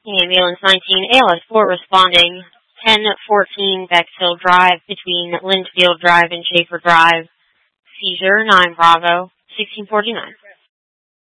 Ambulance 19 ALS 4 responding 1014 Bexhill Drive between Lindfield Drive and Schaefer Drive. Seizure 9 Bravo 1649.